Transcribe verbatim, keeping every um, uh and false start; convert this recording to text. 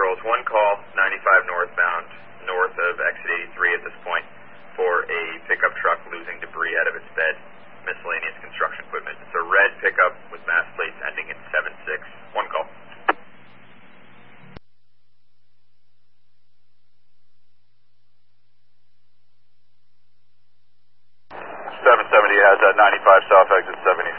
controls. One call, ninety-five northbound, north of exit eighty-three at this point, for a pickup truck losing debris out of its bed, miscellaneous construction equipment. It's a red pickup with mass plates ending in seven six. One call. seven seventy has uh, ninety-five south exit seventy.